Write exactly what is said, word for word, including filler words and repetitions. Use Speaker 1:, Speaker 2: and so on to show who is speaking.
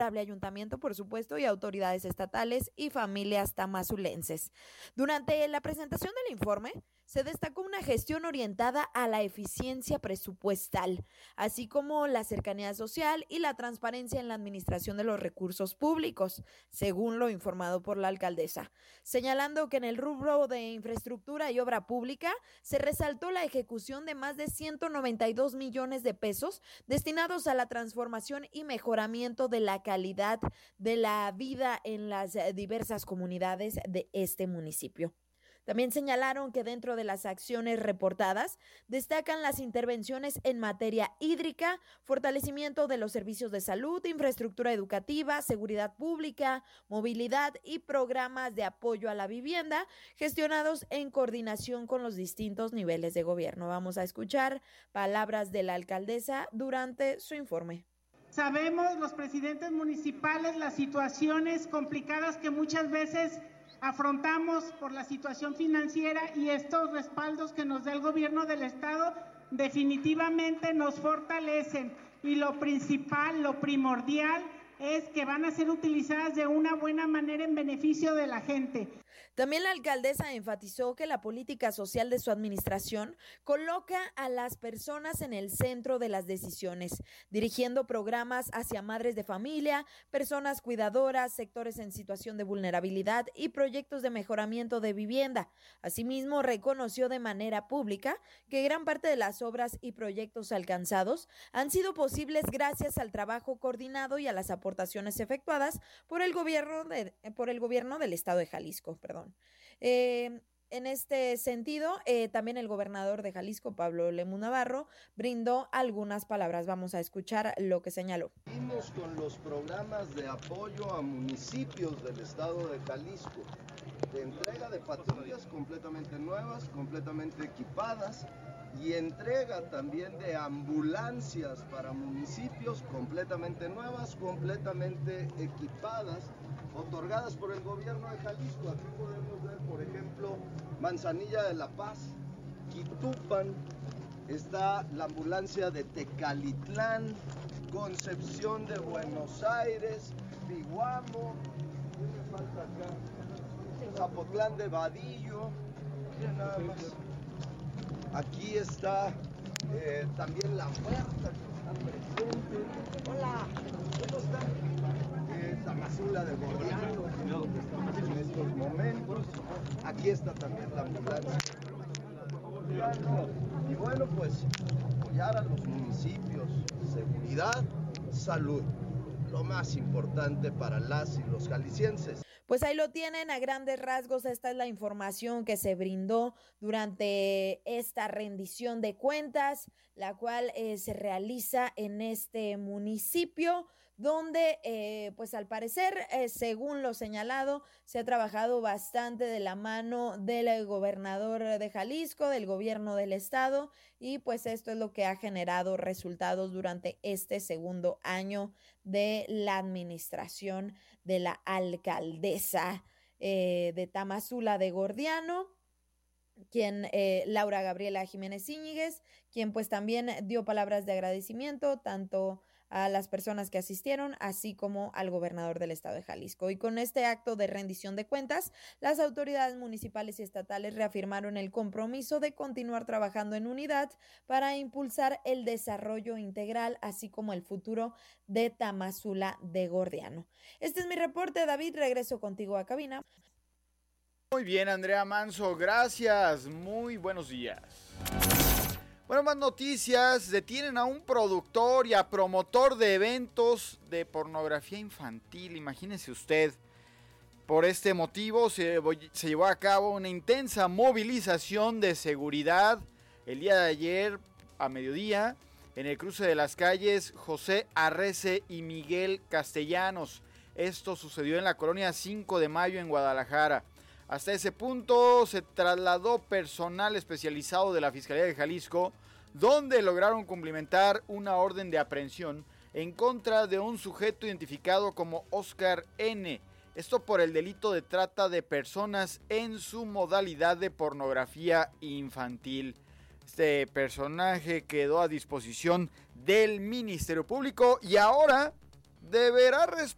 Speaker 1: honorable ayuntamiento, por supuesto, y autoridades estatales y familias tamazulenses. Durante la presentación del informe, se destacó una gestión orientada a la eficiencia presupuestal, así como la cercanía social y la transparencia en la administración de los recursos públicos, según lo informado por la alcaldesa, señalando que en el rubro de infraestructura y obra pública se resaltó la ejecución de más de ciento noventa y dos millones de pesos destinados a la transformación y mejoramiento de la calidad de la vida en las diversas comunidades de este municipio. También señalaron que dentro de las acciones reportadas destacan las intervenciones en materia hídrica, fortalecimiento de los servicios de salud, infraestructura educativa, seguridad pública, movilidad y programas de apoyo a la vivienda gestionados en coordinación con los distintos niveles de gobierno. Vamos a escuchar palabras de la alcaldesa durante su informe.
Speaker 2: Sabemos los presidentes municipales las situaciones complicadas que muchas veces afrontamos por la situación financiera, y estos respaldos que nos da el gobierno del estado definitivamente nos fortalecen, y lo principal, lo primordial es que van a ser utilizadas de una buena manera en beneficio de la gente.
Speaker 1: También la alcaldesa enfatizó que la política social de su administración coloca a las personas en el centro de las decisiones, dirigiendo programas hacia madres de familia, personas cuidadoras, sectores en situación de vulnerabilidad y proyectos de mejoramiento de vivienda. Asimismo, reconoció de manera pública que gran parte de las obras y proyectos alcanzados han sido posibles gracias al trabajo coordinado y a las aportaciones efectuadas por el gobierno, de, por el gobierno del estado de Jalisco. Perdón. Eh, en este sentido, eh, también el gobernador de Jalisco, Pablo Lemus Navarro, brindó algunas palabras. Vamos a escuchar lo que señaló.
Speaker 3: Seguimos con los programas de apoyo a municipios del estado de Jalisco, de entrega de patrullas completamente nuevas, completamente equipadas, y entrega también de ambulancias para municipios completamente nuevas, completamente equipadas, otorgadas por el gobierno de Jalisco. Aquí podemos ver, por ejemplo, Manzanilla de la Paz, Quitupan, está la ambulancia de Tecalitlán, Concepción de Buenos Aires, Piguamo, ¿qué me falta acá? Zapotlán de Vadillo, miren nada más. Aquí está eh, también La Huerta, que está presente. Hola, ¿cómo están? Eh, Tamazula de Gordiano, que estamos en estos momentos. Aquí está también la ambulancia. Y bueno, pues apoyar a los municipios, seguridad, salud, lo más importante para las y los jaliscienses.
Speaker 1: Pues ahí lo tienen a grandes rasgos. Esta es la información que se brindó durante esta rendición de cuentas, la cual eh, se realiza en este municipio, donde eh, pues al parecer, eh, según lo señalado, se ha trabajado bastante de la mano del gobernador de Jalisco, del gobierno del estado, y pues esto es lo que ha generado resultados durante este segundo año de la administración de la alcaldesa eh, de Tamazula de Gordiano, quien eh, Laura Gabriela Jiménez Íñiguez, quien pues también dio palabras de agradecimiento tanto a las personas que asistieron, así como al gobernador del estado de Jalisco. Y con este acto de rendición de cuentas, las autoridades municipales y estatales reafirmaron el compromiso de continuar trabajando en unidad para impulsar el desarrollo integral, así como el futuro de Tamazula de Gordiano. Este es mi reporte, David, regreso contigo a cabina.
Speaker 4: Muy bien, Andrea Manso, gracias, muy buenos días. Bueno, más noticias. Detienen a un productor y a promotor de eventos de pornografía infantil. Imagínese usted. Por este motivo se, se llevó a cabo una intensa movilización de seguridad el día de ayer a mediodía en el cruce de las calles José Arrece y Miguel Castellanos. Esto sucedió en la colonia cinco de mayo en Guadalajara. Hasta ese punto se trasladó personal especializado de la Fiscalía de Jalisco, donde lograron cumplimentar una orden de aprehensión en contra de un sujeto identificado como Oscar N. Esto por el delito de trata de personas en su modalidad de pornografía infantil. Este personaje quedó a disposición del Ministerio Público y ahora deberá responder